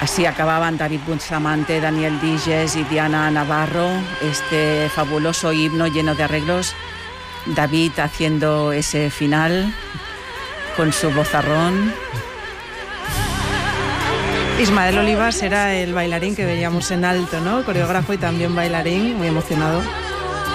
Así acababan David Bustamante, Daniel Diges y Diana Navarro, este fabuloso himno lleno de arreglos. David haciendo ese final con su vozarrón. Ismael Olivas era el bailarín que veíamos en alto, ¿no? Coreógrafo y también bailarín, muy emocionado.